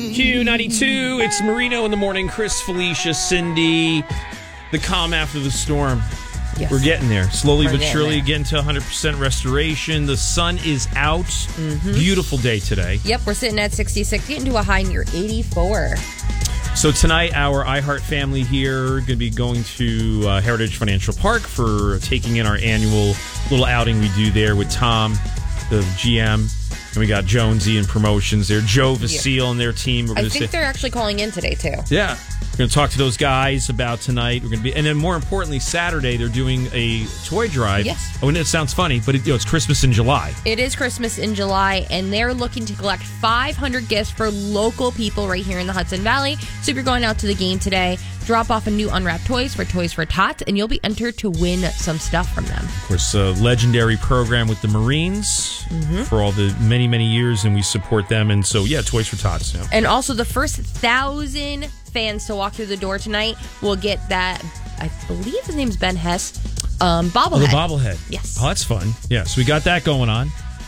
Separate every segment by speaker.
Speaker 1: Q92, it's Marino in the morning. Chris, Felicia, Cindy. The calm after the storm.
Speaker 2: Yes.
Speaker 1: We're getting there. Slowly but surely getting to 100% restoration. The sun is out. Mm-hmm. Beautiful day today.
Speaker 2: Yep, we're sitting at 66, getting to a high near 84.
Speaker 1: So tonight, our iHeart family here going to be going to Heritage Financial Park for taking in our annual little outing we do there with Tom, the GM. And we got Jonesy and promotions there. Joe Vasile and their team.
Speaker 2: I think they're actually calling in today, too.
Speaker 1: Yeah. We're going to talk to those guys about tonight. We're going to be, and then more importantly, Saturday, they're doing a toy drive.
Speaker 2: Yes.
Speaker 1: Oh, and it sounds funny, but it's Christmas in July.
Speaker 2: It is Christmas in July, and they're looking to collect 500 gifts for local people right here in the Hudson Valley. So if you're going out to the game today, drop off a new unwrapped toys for Toys for Tots, and you'll be entered to win some stuff from them. Of
Speaker 1: course, a legendary program with the Marines for all the many, many years, and we support them. And so, yeah, Toys for Tots. Yeah.
Speaker 2: And also, the first 1,000 fans to walk through the door tonight will get that, I believe his name's Ben Hess, bobblehead.
Speaker 1: Oh, the bobblehead.
Speaker 2: Yes.
Speaker 1: Oh, that's fun. Yeah, so we got that going on.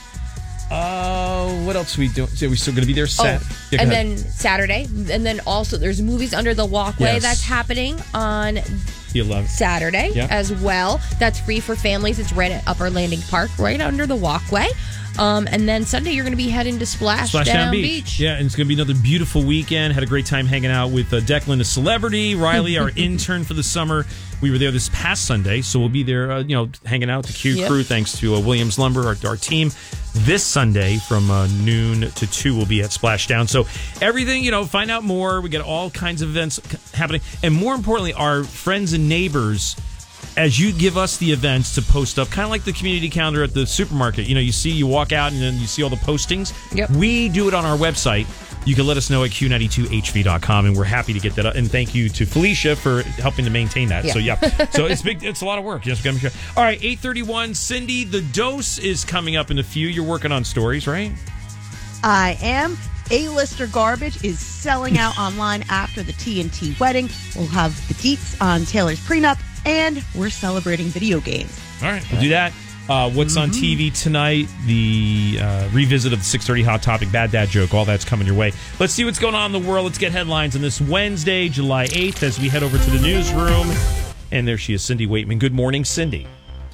Speaker 1: What else are we doing? Are we still going to be there Saturday?
Speaker 2: And then Saturday. And then also there's Movies Under the Walkway that's happening on
Speaker 1: the 11th.
Speaker 2: Saturday as well. That's free for families. It's right at Upper Landing Park, right under the walkway. And then Sunday, you're going to be heading to Splashdown Beach.
Speaker 1: Yeah, and it's going to be another beautiful weekend. Had a great time hanging out with Declan, the celebrity, Riley, our intern for the summer. We were there this past Sunday, so we'll be there, hanging out with the Q crew, thanks to Williams Lumber, our team. This Sunday from noon to 2, we'll be at Splashdown. So everything, find out more. We got all kinds of events happening. And more importantly, our friends and neighbors, as you give us the events to post up, kind of like the community calendar at the supermarket. You walk out and then you see all the postings.
Speaker 2: Yep.
Speaker 1: We do it on our website. You can let us know at q92hv.com, and we're happy to get that up. And thank you to Felicia for helping to maintain that.
Speaker 2: Yeah.
Speaker 1: So, it's big. It's a lot of work. Yes, all right, 8:31. Cindy, the dose is coming up in a few. You're working on stories, right?
Speaker 3: I am. A-lister garbage is selling out online after the TNT wedding. We'll have the deets on Taylor's prenup, and we're celebrating video games.
Speaker 1: All right, we'll do that. What's on TV tonight? The revisit of the 6:30 Hot Topic, Bad Dad Joke. All that's coming your way. Let's see what's going on in the world. Let's get headlines on this Wednesday, July 8th, as we head over to the newsroom. And there she is, Cindy Waitman. Good morning, Cindy.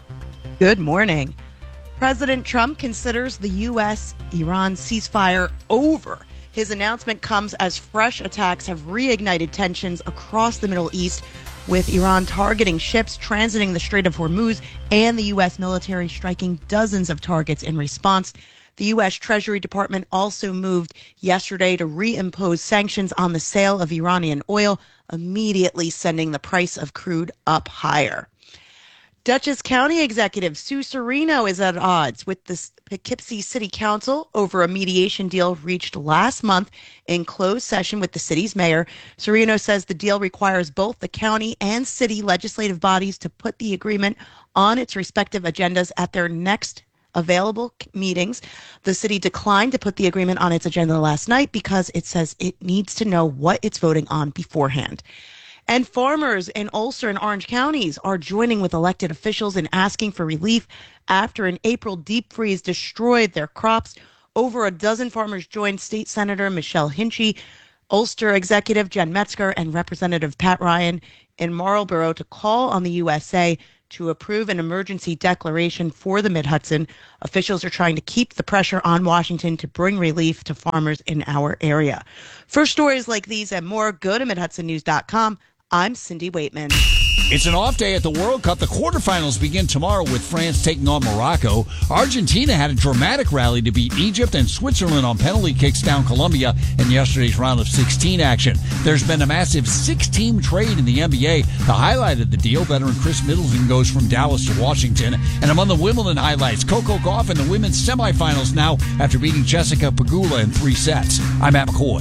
Speaker 3: Good morning. President Trump considers the U.S.-Iran ceasefire over. His announcement comes as fresh attacks have reignited tensions across the Middle East, with Iran targeting ships transiting the Strait of Hormuz and the U.S. military striking dozens of targets in response. The U.S. Treasury Department also moved yesterday to reimpose sanctions on the sale of Iranian oil, immediately sending the price of crude up higher. Dutchess County Executive Sue Serino is at odds with the Poughkeepsie City Council over a mediation deal reached last month in closed session with the city's mayor. Serino says the deal requires both the county and city legislative bodies to put the agreement on its respective agendas at their next available meetings. The city declined to put the agreement on its agenda last night because it says it needs to know what it's voting on beforehand. And farmers in Ulster and Orange counties are joining with elected officials in asking for relief after an April deep freeze destroyed their crops. Over a dozen farmers joined State Senator Michelle Hinchey, Ulster Executive Jen Metzger, and Representative Pat Ryan in Marlborough to call on the USA to approve an emergency declaration for the Mid-Hudson. Officials are trying to keep the pressure on Washington to bring relief to farmers in our area. For stories like these and more, go to MidHudsonNews.com. I'm Cindy Waitman.
Speaker 4: It's an off day at the World Cup. The quarterfinals begin tomorrow with France taking on Morocco. Argentina had a dramatic rally to beat Egypt, and Switzerland on penalty kicks down Colombia in yesterday's round of 16 action. There's been a massive 6-team trade in the NBA. The highlight of the deal, veteran Chris Middleton goes from Dallas to Washington. And among the Wimbledon highlights, Coco Gauff in the women's semifinals now after beating Jessica Pegula in 3 sets. I'm Matt McCoy.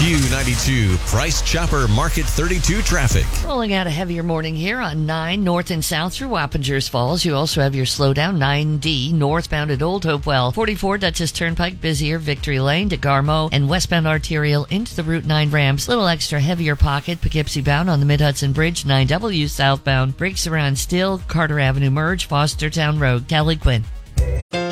Speaker 5: Q92 Price Chopper Market 32 traffic.
Speaker 6: Rolling out a heavier morning here on 9 north and south through Wappingers Falls. You also have your slowdown 9D northbound at Old Hopewell. 44 Dutchess Turnpike busier, Victory Lane to Garmo, and westbound arterial into the Route 9 ramps. Little extra heavier pocket Poughkeepsie bound on the Mid-Hudson Bridge. 9W southbound brakes around Still, Carter Avenue merge, Fostertown Road. Kelly Quinn.